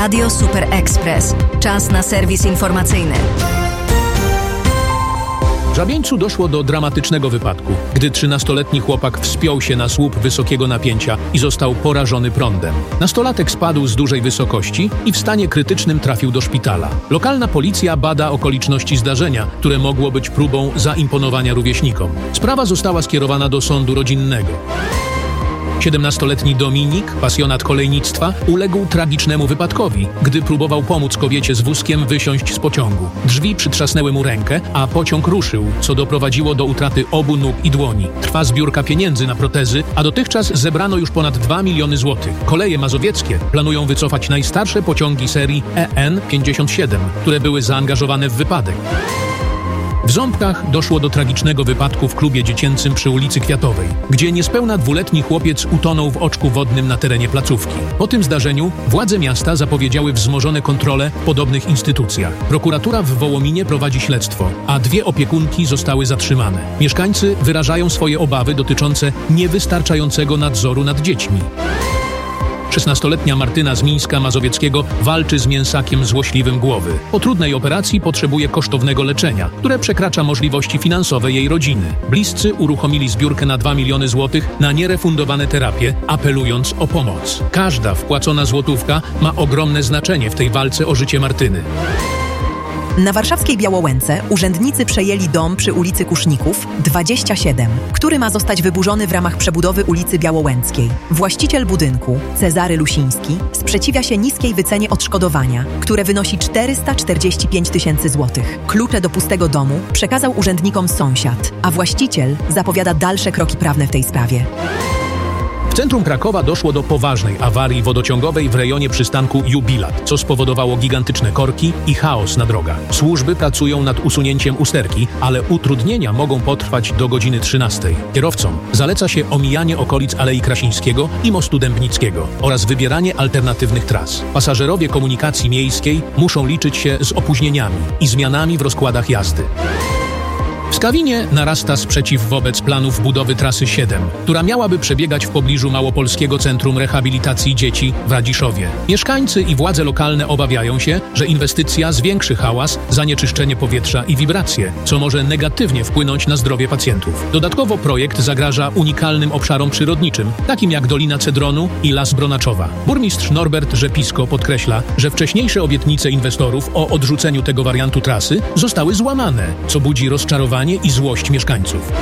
Radio Super Express. Czas na serwis informacyjny. W Żabieńcu doszło do dramatycznego wypadku, gdy 13-letni chłopak wspiął się na słup wysokiego napięcia i został porażony prądem. Nastolatek spadł z dużej wysokości i w stanie krytycznym trafił do szpitala. Lokalna policja bada okoliczności zdarzenia, które mogło być próbą zaimponowania rówieśnikom. Sprawa została skierowana do sądu rodzinnego. 17-letni Dominik, pasjonat kolejnictwa, uległ tragicznemu wypadkowi, gdy próbował pomóc kobiecie z wózkiem wysiąść z pociągu. Drzwi przytrzasnęły mu rękę, a pociąg ruszył, co doprowadziło do utraty obu nóg i dłoni. Trwa zbiórka pieniędzy na protezy, a dotychczas zebrano już ponad 2 miliony złotych. Koleje mazowieckie planują wycofać najstarsze pociągi serii EN57, które były zaangażowane w wypadek. W Ząbkach doszło do tragicznego wypadku w klubie dziecięcym przy ulicy Kwiatowej, gdzie niespełna 2-letni chłopiec utonął w oczku wodnym na terenie placówki. Po tym zdarzeniu władze miasta zapowiedziały wzmożone kontrole w podobnych instytucjach. Prokuratura w Wołominie prowadzi śledztwo, a 2 opiekunki zostały zatrzymane. Mieszkańcy wyrażają swoje obawy dotyczące niewystarczającego nadzoru nad dziećmi. 16-letnia Martyna z Mińska Mazowieckiego walczy z mięsakiem złośliwym głowy. Po trudnej operacji potrzebuje kosztownego leczenia, które przekracza możliwości finansowe jej rodziny. Bliscy uruchomili zbiórkę na 2 miliony złotych na nierefundowane terapie, apelując o pomoc. Każda wpłacona złotówka ma ogromne znaczenie w tej walce o życie Martyny. Na warszawskiej Białołęce urzędnicy przejęli dom przy ulicy Kuszników 27, który ma zostać wyburzony w ramach przebudowy ulicy Białołęckiej. Właściciel budynku, Cezary Lusiński, sprzeciwia się niskiej wycenie odszkodowania, które wynosi 445 000 złotych. Klucze do pustego domu przekazał urzędnikom sąsiad, a właściciel zapowiada dalsze kroki prawne w tej sprawie. W centrum Krakowa doszło do poważnej awarii wodociągowej w rejonie przystanku Jubilat, co spowodowało gigantyczne korki i chaos na drogach. Służby pracują nad usunięciem usterki, ale utrudnienia mogą potrwać do godziny 13. Kierowcom zaleca się omijanie okolic Alei Krasińskiego i Mostu Dębnickiego oraz wybieranie alternatywnych tras. Pasażerowie komunikacji miejskiej muszą liczyć się z opóźnieniami i zmianami w rozkładach jazdy. W Skawinie narasta sprzeciw wobec planów budowy trasy 7, która miałaby przebiegać w pobliżu Małopolskiego Centrum Rehabilitacji Dzieci w Radziszowie. Mieszkańcy i władze lokalne obawiają się, że inwestycja zwiększy hałas, zanieczyszczenie powietrza i wibracje, co może negatywnie wpłynąć na zdrowie pacjentów. Dodatkowo projekt zagraża unikalnym obszarom przyrodniczym, takim jak Dolina Cedronu i Las Bronaczowa. Burmistrz Norbert Rzepisko podkreśla, że wcześniejsze obietnice inwestorów o odrzuceniu tego wariantu trasy zostały złamane, co budzi rozczarowanie i złość mieszkańców.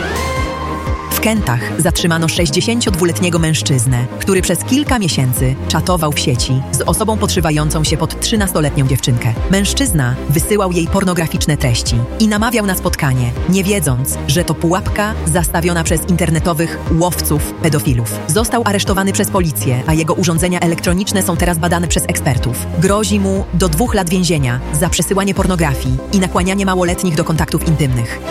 W Kętach zatrzymano 62-letniego mężczyznę, który przez kilka miesięcy czatował w sieci z osobą podszywającą się pod 13-letnią dziewczynkę. Mężczyzna wysyłał jej pornograficzne treści i namawiał na spotkanie, nie wiedząc, że to pułapka zastawiona przez internetowych łowców pedofilów. Został aresztowany przez policję, a jego urządzenia elektroniczne są teraz badane przez ekspertów. Grozi mu do 2 lat więzienia za przesyłanie pornografii i nakłanianie małoletnich do kontaktów intymnych.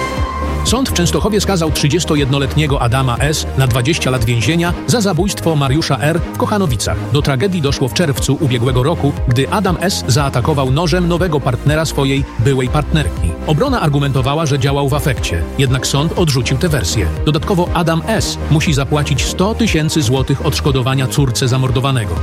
Sąd w Częstochowie skazał 31-letniego Adama S. na 20 lat więzienia za zabójstwo Mariusza R. w Kochanowicach. Do tragedii doszło w czerwcu ubiegłego roku, gdy Adam S. zaatakował nożem nowego partnera swojej byłej partnerki. Obrona argumentowała, że działał w afekcie, jednak sąd odrzucił tę wersję. Dodatkowo Adam S. musi zapłacić 100 000 złotych odszkodowania córce zamordowanego.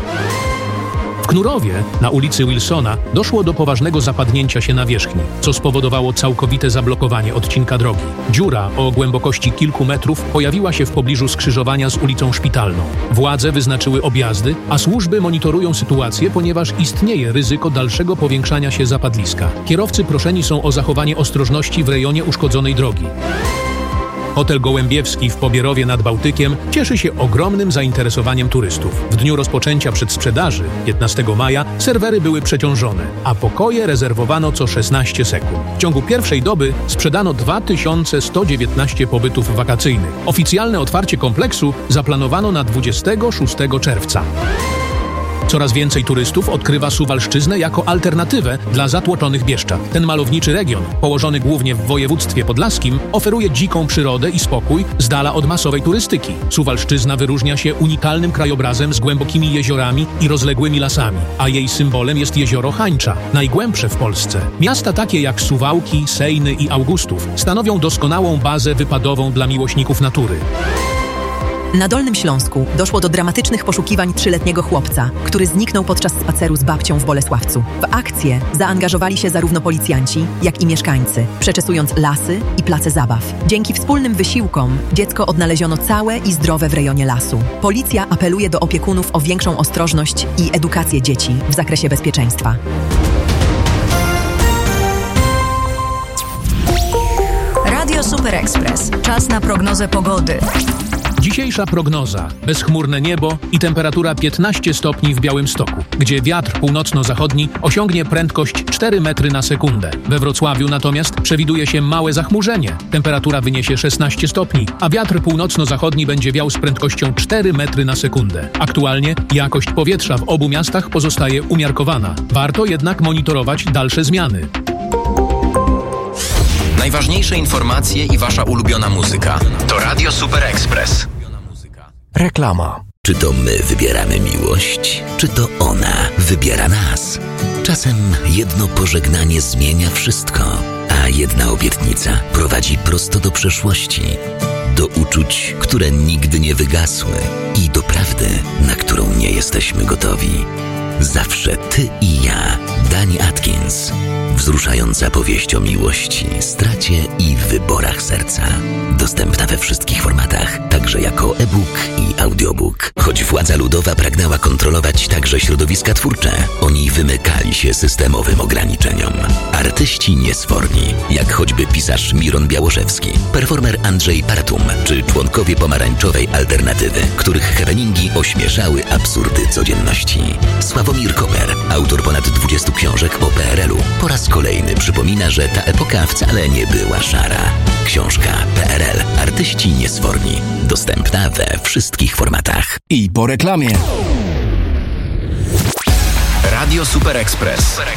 W Knurowie, na ulicy Wilsona, doszło do poważnego zapadnięcia się nawierzchni, co spowodowało całkowite zablokowanie odcinka drogi. Dziura o głębokości kilku metrów pojawiła się w pobliżu skrzyżowania z ulicą Szpitalną. Władze wyznaczyły objazdy, a służby monitorują sytuację, ponieważ istnieje ryzyko dalszego powiększania się zapadliska. Kierowcy proszeni są o zachowanie ostrożności w rejonie uszkodzonej drogi. Hotel Gołębiewski w Pobierowie nad Bałtykiem cieszy się ogromnym zainteresowaniem turystów. W dniu rozpoczęcia przedsprzedaży, 15 maja, serwery były przeciążone, a pokoje rezerwowano co 16 sekund. W ciągu pierwszej doby sprzedano 2119 pobytów wakacyjnych. Oficjalne otwarcie kompleksu zaplanowano na 26 czerwca. Coraz więcej turystów odkrywa Suwalszczyznę jako alternatywę dla zatłoczonych Bieszczad. Ten malowniczy region, położony głównie w województwie podlaskim, oferuje dziką przyrodę i spokój z dala od masowej turystyki. Suwalszczyzna wyróżnia się unikalnym krajobrazem z głębokimi jeziorami i rozległymi lasami, a jej symbolem jest jezioro Hańcza, najgłębsze w Polsce. Miasta takie jak Suwałki, Sejny i Augustów stanowią doskonałą bazę wypadową dla miłośników natury. Na Dolnym Śląsku doszło do dramatycznych poszukiwań 3-letniego chłopca, który zniknął podczas spaceru z babcią w Bolesławcu. W akcję zaangażowali się zarówno policjanci, jak i mieszkańcy, przeczesując lasy i place zabaw. Dzięki wspólnym wysiłkom dziecko odnaleziono całe i zdrowe w rejonie lasu. Policja apeluje do opiekunów o większą ostrożność i edukację dzieci w zakresie bezpieczeństwa. Radio Super Express. Czas na prognozę pogody. Dzisiejsza prognoza. Bezchmurne niebo i temperatura 15 stopni w Białymstoku, gdzie wiatr północno-zachodni osiągnie prędkość 4 metry na sekundę. We Wrocławiu natomiast przewiduje się małe zachmurzenie. Temperatura wyniesie 16 stopni, a wiatr północno-zachodni będzie wiał z prędkością 4 metry na sekundę. Aktualnie jakość powietrza w obu miastach pozostaje umiarkowana. Warto jednak monitorować dalsze zmiany. Najważniejsze informacje i wasza ulubiona muzyka. To Radio Super Express. Reklama. Czy to my wybieramy miłość, czy to ona wybiera nas? Czasem jedno pożegnanie zmienia wszystko, a jedna obietnica prowadzi prosto do przeszłości. Do uczuć, które nigdy nie wygasły i do prawdy, na którą nie jesteśmy gotowi. Zawsze ty i ja. Dani Atkins. Wzruszająca powieść o miłości, stracie i wyborach serca. Dostępna we wszystkich formatach, także jako e-book i audiobook. Choć władza ludowa pragnęła kontrolować także środowiska twórcze, oni wymykali się systemowym ograniczeniom. Artyści niesforni, jak choćby pisarz Miron Białoszewski, performer Andrzej Paratum, czy członkowie pomarańczowej alternatywy, których happeningi ośmieszały absurdy codzienności. Sławomir Koper, autor ponad 20 książek o PRL-u, po raz kolejny przypomina, że ta epoka wcale nie była szara. Książka PRL. Artyści niesforni. Dostępna we wszystkich formatach. I po reklamie. Radio Super Express.